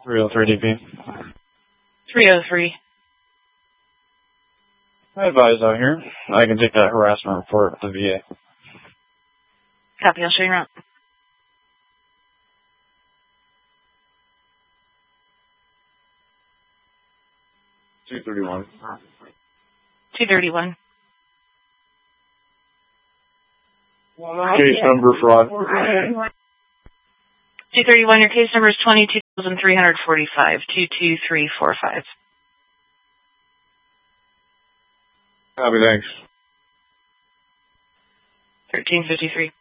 303 DP. 303. I advise out here. I can take that harassment report with the VA. Copy, I'll show you around. $231. 231. Case number fraud. 231, your case number is 22,345, 22345. Copy, thanks. 1353.